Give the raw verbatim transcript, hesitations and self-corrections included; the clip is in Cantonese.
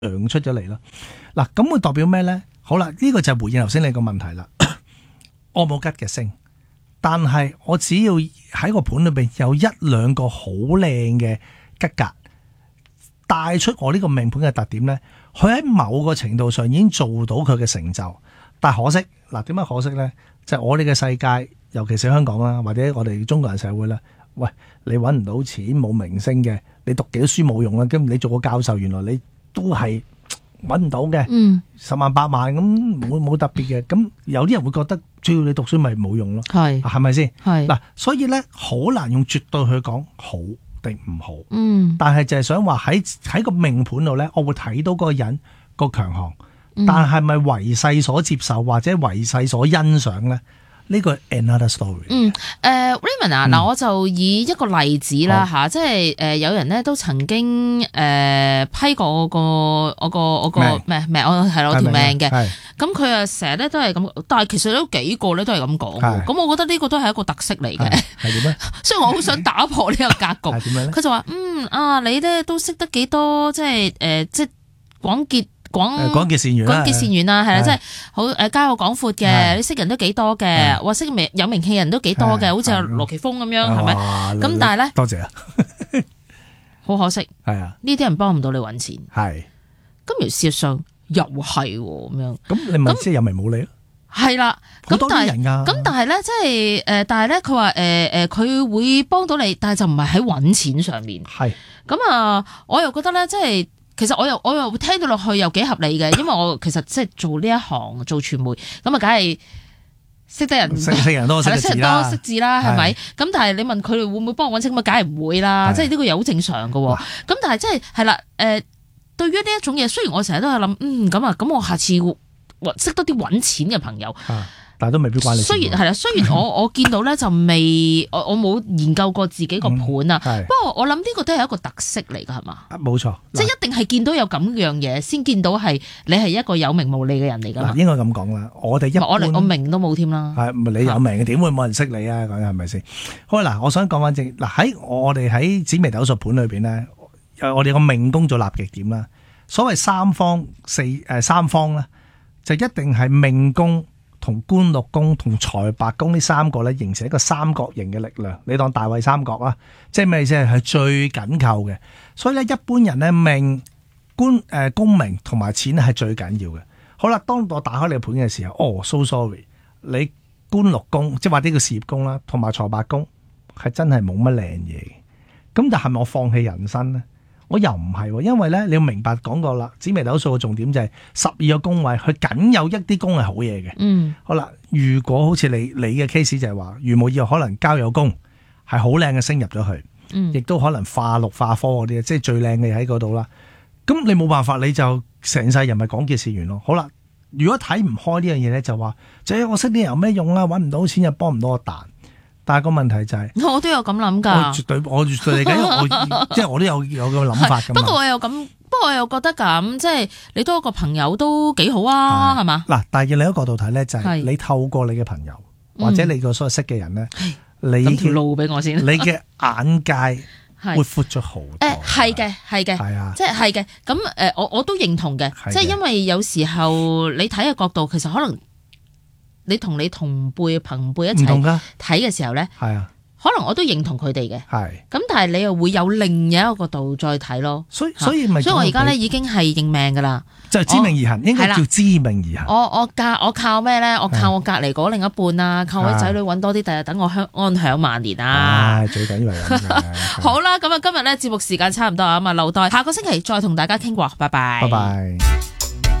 亮出咗嚟啦。嗱，咁會代表咩咧？好啦，呢、這個就係回應頭先你個問題啦。我冇吉嘅星，但係我只要喺個盤裏邊有一兩個好靚嘅吉格，帶出我呢個命盤嘅特點咧，佢喺某個程度上已經做到佢嘅成就。但係可惜，嗱，點解可惜咧？就係、我哋嘅世界，尤其是香港啦，或者我哋中國人社會啦，喂，你揾唔到錢冇明星嘅，你讀幾多書冇用啦。咁你做個教授，原來你都係揾唔到嘅，嗯、十萬八萬咁冇冇特別嘅。咁有啲人會覺得，只要你讀書咪冇用咯，係係咪先？係嗱，所以咧好難用絕對去講好定唔好。嗯，但係就係想話喺喺個命盤度咧，我會睇到嗰個人個強項。但係咪為世所接受或者為世所欣賞咧？呢個 another story。嗯，誒、 呃、Raymond 啊，嗱、嗯，我就以一個例子啦吓，即係誒有人咧都曾經誒、呃、批過我個我個我個咩咩，我係我條命嘅。咁佢啊成日咧都係咁，但係其實都幾個咧都係咁講。咁我覺得呢個都係一個特色嚟嘅。係點咧？所以我好想打破呢個格局。點樣咧？佢就話嗯啊，你咧都識得幾多，即係誒、呃、即係廣結。廣廣結善緣啦， 廣結善緣啦，係啦，即係好誒，交友廣闊嘅，你識人都幾多嘅，或識名有名氣人都幾多嘅，好似阿羅奇峰咁樣，係咪？咁但係咧， 多謝啊， 好可惜， 係啊， 呢啲人幫唔到你搵錢， 係， 咁而事實上又係咁樣， 咁你咪即係有名冇利咯， 係啦， 好多啲人噶， 咁但係咧，即係誒，但係咧，佢話誒誒，佢會幫到你，但係就唔係喺搵錢上面，係，咁啊，我又覺得咧，即係。其實我又我又聽到落去又幾合理嘅，因為我其實即係做呢一行做傳媒，咁啊梗係識得人， 識識人多識字啦， 識字啦，係咪？咁但係你問佢哋會唔會幫我搵錢，咁啊梗係唔會啦，即係呢個又好正常噶。咁但係即係係啦，誒、呃，對於呢一種嘢，雖然我成日都係諗，嗯咁啊，咁我下次識多啲搵錢嘅朋友。啊但係都未必關你事。 雖然係啦，雖然我我見到咧就未，我我冇研究過自己個盤啊。嗯、不過我諗呢個都係一個特色嚟噶，係嘛？ 冇錯， 即係一定係見到有咁樣嘢，先見到係你係一個有名無利嘅人嚟噶嘛？ 應該咁講啦，我哋一般我我名都冇添啦。 係唔係你有名嘅點會冇人識你啊？講係咪先？好嗱，我想講翻正嗱喺我哋喺紫微斗數盤裏邊咧，我哋個命宮做立極點啦。所謂三方四誒、呃、三方咧，就一定係命宮。同官祿宮同財帛宮呢三個咧，形成一個三角形嘅力量。你當大衛三角啦，即係咩意思？係最緊扣嘅。所以咧，一般人咧命官誒功名同埋錢係最緊要嘅。好啦，當我打開你嘅盤嘅時候，哦 so sorry，你官祿宮即係或者叫事業宮啦，同埋財帛宮係真係冇乜靚嘢。咁但係咪我放棄人生咧？我又唔係，因為咧你要明白講過啦，紫微斗數嘅重點就係十二個宮位，佢僅有一啲宮係好嘢嘅。嗯，好啦，如果好似你你嘅 case 就係話，如無意外可能交友宮係好靚嘅星入咗去，嗯，亦都可能化祿化科嗰啲，即係最靚嘅喺嗰度啦。咁你冇辦法，你就成世人咪廣結善緣咯。好啦，如果睇唔開呢樣嘢咧，就話，即係我識啲人有咩用啊？搵唔到錢又幫唔到我彈。但係個問題就係、是， 我都有咁諗噶。 我絕對，我絕對理解，因為我即係我都有有個諗法噶嘛。 不過我又咁，不過我又覺得咁，即係你多一個朋友都幾好啊，係嘛？嗱， 但係另一個角度睇咧，就係、是、你透過你嘅朋友或者你個所謂識嘅人咧，你咁條路俾我先， 你嘅眼界會闊咗好多。 誒，係嘅，係嘅，係啊，即係係嘅。咁誒，我我都認同嘅，即係因為有時候你睇嘅角度，其實可能。你同你同輩朋輩一齊睇嘅時候咧，係啊，可能我都認同佢哋嘅，係。咁但係你又會有另一個角度再睇咯。所以所以咪，所以我而家咧已經係認命噶啦， 就係知命而行，應該叫知命而行。 我我靠我靠咩咧？我靠我隔籬嗰另一半啊，靠我啲仔女搵多啲，第日等我享安享晚年啊！ 最緊要係咁嘅。 好啦，咁啊今日咧節目時間差唔多啊，咁啊留待下個星期再同大家傾過，拜拜。 拜拜。